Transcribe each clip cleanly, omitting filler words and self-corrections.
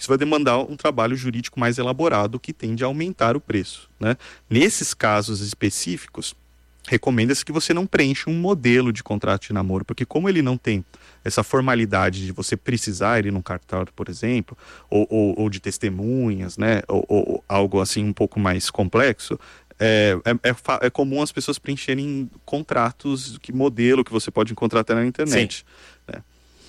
vai demandar um trabalho jurídico mais elaborado que tende a aumentar o preço, né? Nesses casos específicos, recomenda-se que você não preencha um modelo de contrato de namoro, porque como ele não tem essa formalidade de você precisar ir num cartório, por exemplo, ou de testemunhas, né, ou algo assim um pouco mais complexo, é comum as pessoas preencherem contratos, modelo que você pode encontrar até na internet. Né?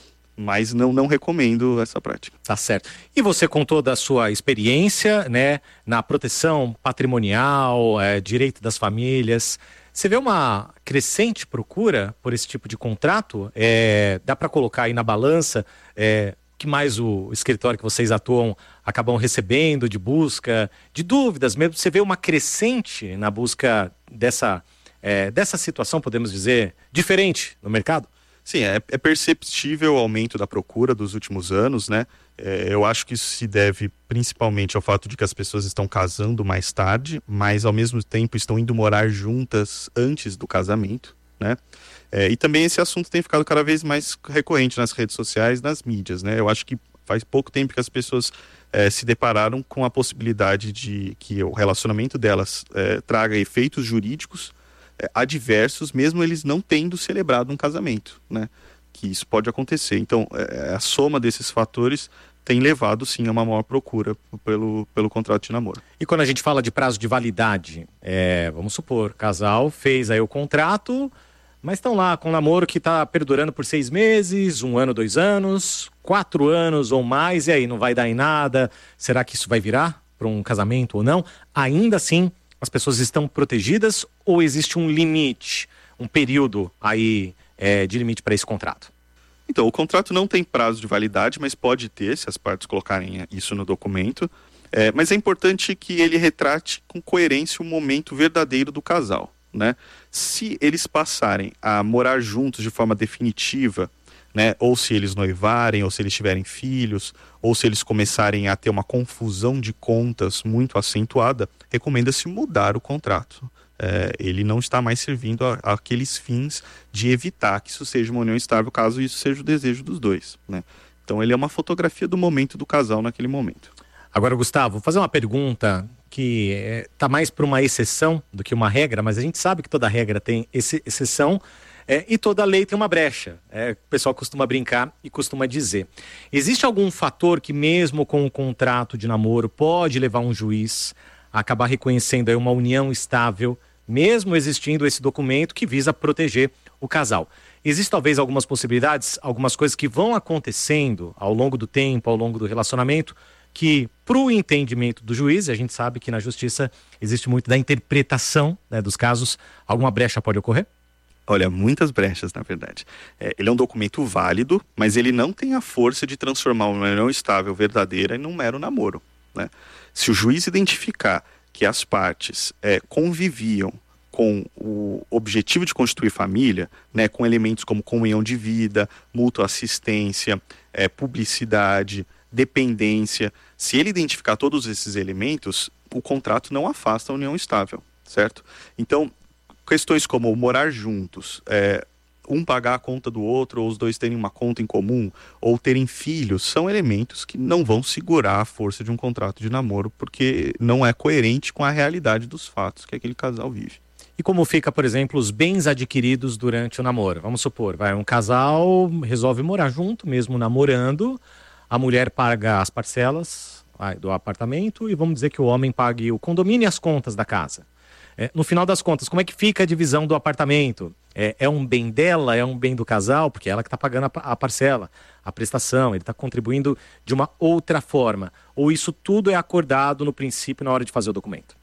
Mas não recomendo essa prática. Tá certo. E você contou da sua experiência, né, na proteção patrimonial, direito das famílias. Você vê uma crescente procura por esse tipo de contrato? Dá para colocar aí na balança que mais o escritório que vocês atuam acabam recebendo de busca, de dúvidas mesmo? Você vê uma crescente na busca dessa situação, podemos dizer, diferente no mercado? Sim, é perceptível o aumento da procura dos últimos anos, né? Eu acho que isso se deve principalmente ao fato de que as pessoas estão casando mais tarde, mas ao mesmo tempo estão indo morar juntas antes do casamento, né? E também esse assunto tem ficado cada vez mais recorrente nas redes sociais, nas mídias, né? Eu acho que faz pouco tempo que as pessoas se depararam com a possibilidade de que o relacionamento delas traga efeitos jurídicos adversos, mesmo eles não tendo celebrado um casamento, né? Que isso pode acontecer. Então, a soma desses fatores tem levado, sim, a uma maior procura pelo contrato de namoro. E quando a gente fala de prazo de validade, vamos supor, casal fez aí o contrato, mas estão lá com um namoro que está perdurando por 6 meses, 1 ano, 2 anos, 4 anos ou mais, e aí não vai dar em nada. Será que isso vai virar para um casamento ou não? Ainda assim, as pessoas estão protegidas ou existe um limite, um período aí de limite para esse contrato? Então, o contrato não tem prazo de validade, mas pode ter, se as partes colocarem isso no documento. Mas é importante que ele retrate com coerência o momento verdadeiro do casal, né? Se eles passarem a morar juntos de forma definitiva, né, ou se eles noivarem, ou se eles tiverem filhos, ou se eles começarem a ter uma confusão de contas muito acentuada, recomenda-se mudar o contrato. Ele não está mais servindo àqueles fins de evitar que isso seja uma união estável, caso isso seja o desejo dos dois, né? Então ele é uma fotografia do momento do casal naquele momento. Agora, Gustavo, vou fazer uma pergunta que está mais para uma exceção do que uma regra, mas a gente sabe que toda regra tem exceção. E toda lei tem uma brecha, o pessoal costuma brincar e costuma dizer. Existe algum fator que mesmo com o contrato de namoro pode levar um juiz a acabar reconhecendo aí uma união estável, mesmo existindo esse documento que visa proteger o casal? Existem talvez algumas possibilidades, algumas coisas que vão acontecendo ao longo do tempo, ao longo do relacionamento, que para o entendimento do juiz, a gente sabe que na justiça existe muito da interpretação, né, dos casos, alguma brecha pode ocorrer? Olha, muitas brechas, na verdade. Ele é um documento válido, mas ele não tem a força de transformar uma união estável verdadeira em um mero namoro, né? Se o juiz identificar que as partes conviviam com o objetivo de constituir família, né, com elementos como comunhão de vida, mútua assistência, publicidade, dependência, se ele identificar todos esses elementos, o contrato não afasta a união estável, certo? Então, questões como morar juntos, um pagar a conta do outro, ou os dois terem uma conta em comum, ou terem filhos, são elementos que não vão segurar a força de um contrato de namoro, porque não é coerente com a realidade dos fatos que aquele casal vive. E como fica, por exemplo, os bens adquiridos durante o namoro? Vamos supor, um casal resolve morar junto, mesmo namorando, a mulher paga as parcelas do apartamento e vamos dizer que o homem pague o condomínio e as contas da casa. No final das contas, como é que fica a divisão do apartamento? É um bem dela, é um bem do casal, porque é ela que está pagando a parcela, a prestação, ele está contribuindo de uma outra forma. Ou isso tudo é acordado no princípio na hora de fazer o documento?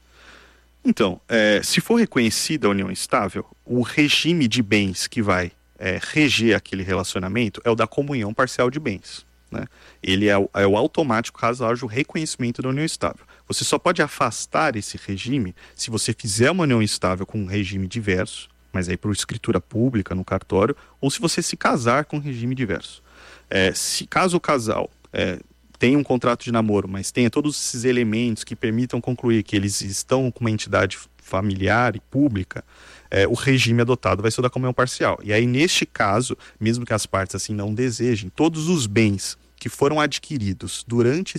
Então, se for reconhecida a união estável, o regime de bens que vai reger aquele relacionamento é o da comunhão parcial de bens, né? Ele é o automático caso haja o reconhecimento da união estável. Você só pode afastar esse regime se você fizer uma união estável com um regime diverso, mas aí por escritura pública no cartório, ou se você se casar com um regime diverso. Caso o casal tenha um contrato de namoro, mas tenha todos esses elementos que permitam concluir que eles estão com uma entidade familiar e pública, o regime adotado vai ser o da comunhão parcial. E aí, neste caso, mesmo que as partes assim não desejem, todos os bens que foram adquiridos durante